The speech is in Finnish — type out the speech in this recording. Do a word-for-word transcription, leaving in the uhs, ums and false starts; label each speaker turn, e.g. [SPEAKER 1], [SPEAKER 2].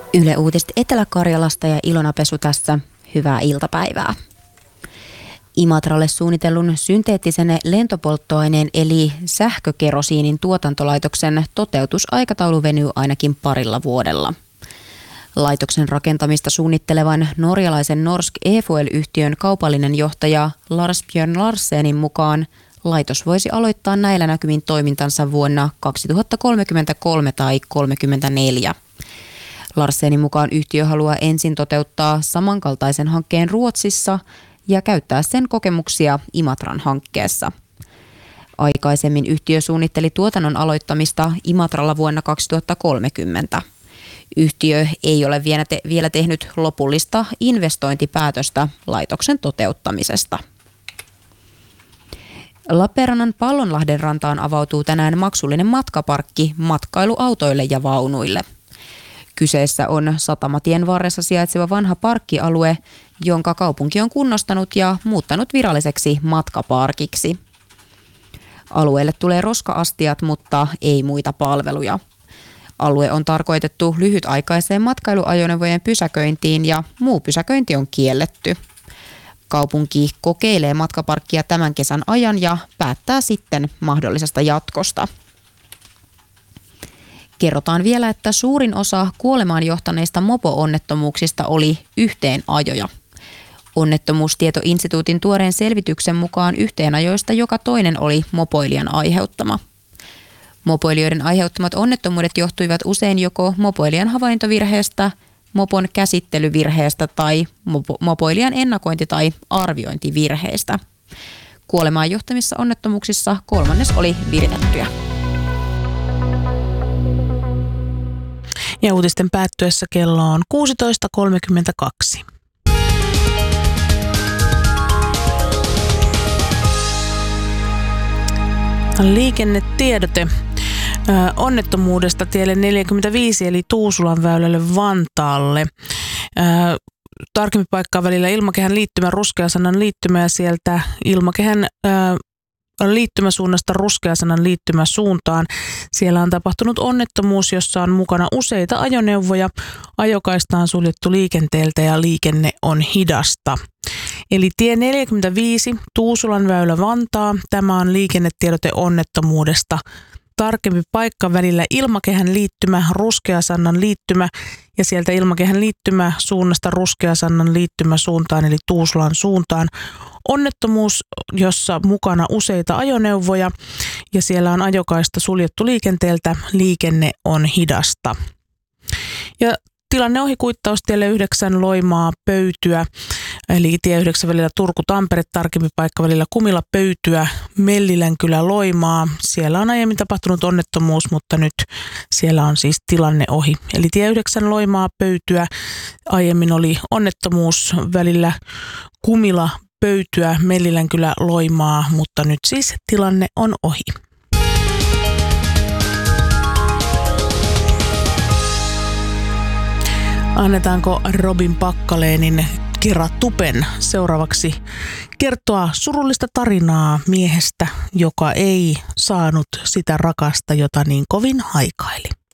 [SPEAKER 1] Yle Uutiset Etelä-Karjalasta ja Ilona Pesu tässä. Hyvää iltapäivää. Imatralle suunnitellun synteettisen lentopolttoaineen eli sähkökerosiinin tuotantolaitoksen toteutusaikataulu venyy ainakin parilla vuodella. Laitoksen rakentamista suunnittelevan norjalaisen Norsk E-Fuel-yhtiön kaupallinen johtaja Lars Björn Larsenin mukaan laitos voisi aloittaa näillä näkymin toimintansa vuonna kaksituhattakolmekymmentäkolme tai kolmekymmentäneljä. Larsenin mukaan yhtiö haluaa ensin toteuttaa samankaltaisen hankkeen Ruotsissa ja käyttää sen kokemuksia Imatran hankkeessa. Aikaisemmin yhtiö suunnitteli tuotannon aloittamista Imatralla vuonna kaksituhattakolmekymmentä. Yhtiö ei ole vielä tehnyt lopullista investointipäätöstä laitoksen toteuttamisesta. Lappeenrannan Pallonlahden rantaan avautuu tänään maksullinen matkaparkki matkailuautoille ja vaunuille. Kyseessä on Satamatien varressa sijaitseva vanha parkkialue, jonka kaupunki on kunnostanut ja muuttanut viralliseksi matkaparkiksi. Alueelle tulee roska-astiat, mutta ei muita palveluja. Alue on tarkoitettu lyhytaikaiseen matkailuajoneuvojen pysäköintiin ja muu pysäköinti on kielletty. Kaupunki kokeilee matkaparkkia tämän kesän ajan ja päättää sitten mahdollisesta jatkosta. Kerrotaan vielä, että suurin osa kuolemaan johtaneista mopo-onnettomuuksista oli yhteenajoja. Onnettomuustietoinstituutin tuoreen selvityksen mukaan yhteenajoista joka toinen oli mopoilijan aiheuttama. Mopoilijoiden aiheuttamat onnettomuudet johtuivat usein joko mopoilijan havaintovirheestä, mopon käsittelyvirheestä tai mopo- mopoilijan ennakointi- tai arviointivirheestä. Kuolemaan johtamissa onnettomuuksissa kolmannes oli viritettyjä.
[SPEAKER 2] Ja uutisten päättyessä kello on kuusitoista kolmekymmentäkaksi. Liikennetiedote onnettomuudesta tielle neljäkymmentäviisi eli Tuusulan väylälle Vantaalle. Tarkempi paikkaa välillä ilmakehän liittymä, Ruskeasannan liittymä ja sieltä ilmakehän liittymäsuunnasta Ruskeasannan liittymäsuuntaan. Siellä on tapahtunut onnettomuus, jossa on mukana useita ajoneuvoja. Ajokaista on suljettu liikenteeltä ja liikenne on hidasta. Eli tie neljäkymmentäviisi, Tuusulan väylä Vantaa. Tämä on liikennetiedote onnettomuudesta. Tarkempi paikka välillä ilmakehän liittymä, Ruskeasannan liittymä ja sieltä ilmakehän liittymä suunnasta Ruskeasannan liittymä suuntaan eli Tuusulan suuntaan. Onnettomuus, jossa mukana useita ajoneuvoja ja siellä on ajokaista suljettu liikenteeltä, liikenne on hidasta. Ja tilanne ohi kuittaustielle yhdeksän Loimaa Pöytyä, eli tie yhdeksän välillä Turku-Tampere, tarkempi paikka välillä Kumila Pöytyä, Mellilänkylä Loimaa. Siellä on aiemmin tapahtunut onnettomuus, mutta nyt siellä on siis tilanne ohi. Eli tie yhdeksän Loimaa Pöytyä, aiemmin oli onnettomuus välillä Kumila Pöytyä, Mellilänkylä Loimaa, mutta nyt siis tilanne on ohi. Annetaanko Robin Packalénin Kera Tupen seuraavaksi kertoa surullista tarinaa miehestä, joka ei saanut sitä rakasta, jota niin kovin haikaili.